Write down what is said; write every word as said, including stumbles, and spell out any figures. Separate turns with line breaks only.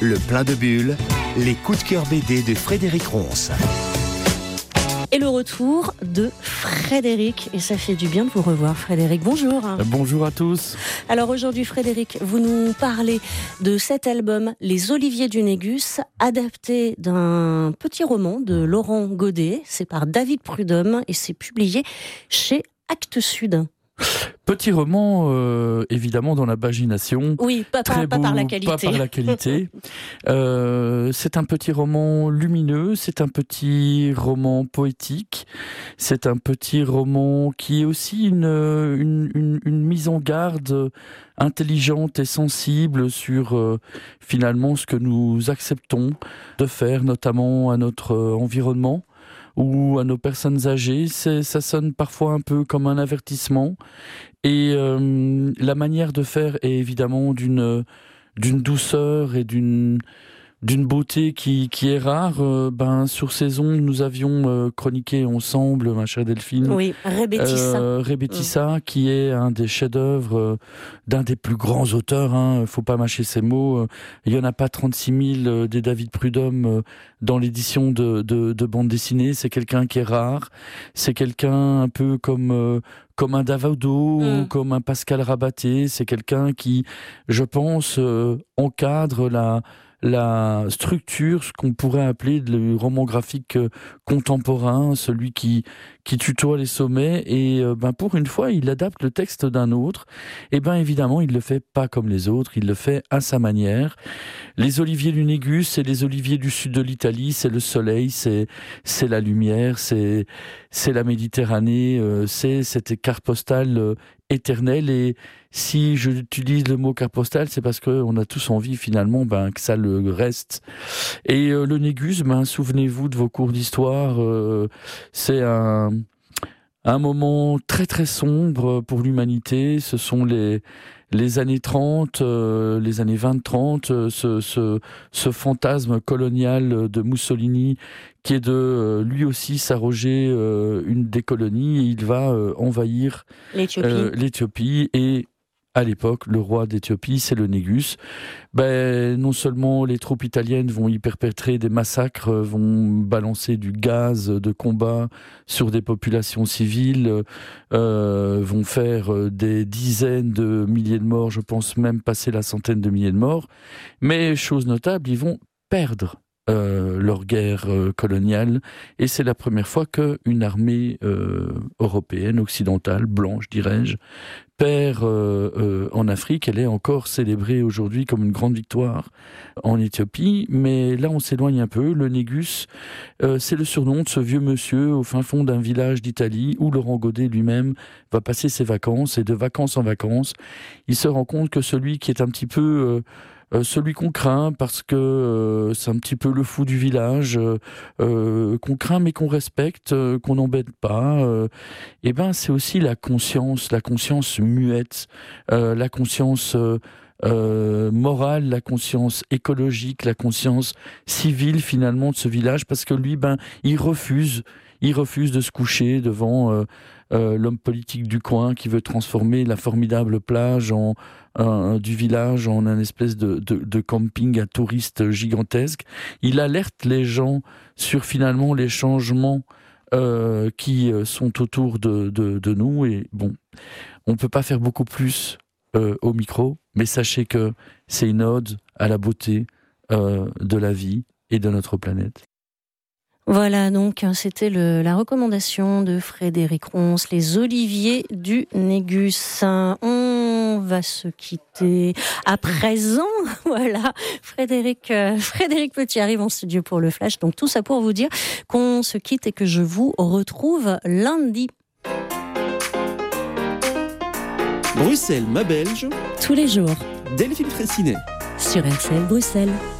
le plein de bulles, les coups de cœur B D de Frédéric Ronce.
Et le retour de Frédéric, et ça fait du bien de vous revoir Frédéric, bonjour.
Bonjour à tous.
Alors aujourd'hui Frédéric, vous nous parlez de cet album Les Oliviers du Négus, adapté d'un petit roman de Laurent Godet, c'est par David Prudhomme et c'est publié chez Actes Sud.
Petit roman, euh, évidemment, dans la pagination.
Oui, pas,
très
pas,
beau,
pas par la qualité.
Pas par la qualité. euh, c'est un petit roman lumineux, c'est un petit roman poétique, c'est un petit roman qui est aussi une, une, une, une mise en garde intelligente et sensible sur euh, finalement ce que nous acceptons de faire, notamment à notre euh, environnement ou à nos personnes âgées. C'est, ça sonne parfois un peu comme un avertissement. Et euh, la manière de faire est évidemment d'une, d'une douceur et d'une, d'une beauté qui, qui est rare. Euh, ben, sur ces ondes, nous avions euh, chroniqué ensemble, ma chère Delphine,
oui, Rebetissa,
euh, Rebetissa mmh. qui est un des chefs-d'œuvre euh, d'un des plus grands auteurs. Hein, faut pas mâcher ses mots. Il y en a pas trente-six mille euh, des David Prudhomme euh, dans l'édition de, de, de bande dessinée. C'est quelqu'un qui est rare. C'est quelqu'un un peu comme euh, comme un Davaudo, mmh. ou comme un Pascal Rabaté. C'est quelqu'un qui, je pense, euh, encadre la la structure, ce qu'on pourrait appeler le roman graphique contemporain, celui qui qui tutoie les sommets, et euh, ben pour une fois, il adapte le texte d'un autre. Et ben évidemment, il le fait pas comme les autres, il le fait à sa manière. Les oliviers du Négus, c'est les oliviers du sud de l'Italie, c'est le soleil, c'est c'est la lumière, c'est c'est la Méditerranée, euh, c'est cette carte postale euh, éternelle. Et si j'utilise le mot carte postale, c'est parce qu'on a tous envie finalement ben, que ça le reste. Et euh, le Négus, ben, souvenez-vous de vos cours d'histoire, euh, c'est un, un moment très très sombre pour l'humanité. Ce sont les, les années trente, euh, les années vingt trente, euh, ce, ce, ce fantasme colonial de Mussolini qui est de euh, lui aussi s'arroger euh, une des colonies, et il va euh, envahir
l'Éthiopie.
Euh, l'Éthiopie et à l'époque, le roi d'Éthiopie, c'est le Négus. Ben, non seulement les troupes italiennes vont y perpétrer des massacres, vont balancer du gaz de combat sur des populations civiles, euh, vont faire des dizaines de milliers de morts, je pense même passer la centaine de milliers de morts. Mais, chose notable, ils vont perdre Euh, leur guerre euh, coloniale, et c'est la première fois qu'une armée euh, européenne, occidentale, blanche dirais-je, perd euh, euh, en Afrique. Elle est encore célébrée aujourd'hui comme une grande victoire en Éthiopie, mais là on s'éloigne un peu. Le Négus, euh, c'est le surnom de ce vieux monsieur au fin fond d'un village d'Italie où Laurent Godet lui-même va passer ses vacances, et de vacances en vacances, il se rend compte que celui qui est un petit peu euh, Euh, celui qu'on craint parce que euh, c'est un petit peu le fou du village, euh, euh, qu'on craint mais qu'on respecte, euh, qu'on n'embête pas, euh, et ben c'est aussi la conscience, la conscience muette, euh, la conscience euh, euh, morale, la conscience écologique, la conscience civile finalement de ce village, parce que lui, ben il refuse, il refuse de se coucher devant euh, euh, l'homme politique du coin qui veut transformer la formidable plage en Euh, du village en un espèce de, de, de camping à touristes gigantesque. Il alerte les gens sur finalement les changements euh, qui sont autour de, de, de nous. Et bon, on ne peut pas faire beaucoup plus euh, au micro, mais sachez que c'est une ode à la beauté euh, de la vie et de notre planète.
Voilà, donc c'était le, la recommandation de Frédéric Ronce, Les Oliviers du Négus. On va se quitter à présent. Voilà, Frédéric, euh, Frédéric Petit arrive en studio pour le Flash. Donc tout ça pour vous dire qu'on se quitte et que je vous retrouve lundi.
Bruxelles, ma Belge.
Tous les jours.
Delphine Fraissinet.
Sur R C L Bruxelles.